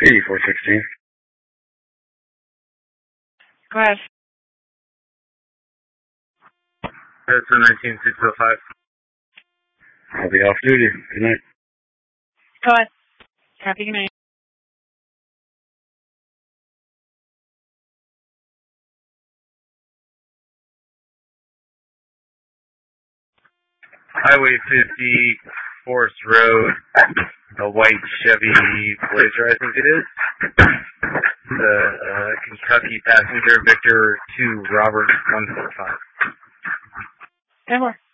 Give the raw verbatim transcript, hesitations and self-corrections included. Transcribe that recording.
eighty-four sixteen. Go ahead. That's a nineteen six oh five. I'll be off duty. Good night. Go ahead. Happy good night. Highway fifty, Forest Road, a white Chevy Blazer, I think it is. The uh, Kentucky passenger, Victor two, Robert one four five. ten more.